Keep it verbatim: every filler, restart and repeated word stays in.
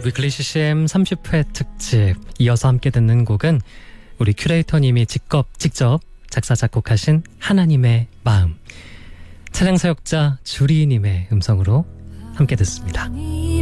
위클리 씨씨엠 삼십 회 특집 이어서 함께 듣는 곡은 우리 큐레이터님이 직접, 직접 작사 작곡하신 하나님의 마음, 차량 사역자 주리님의 음성으로 함께 듣습니다.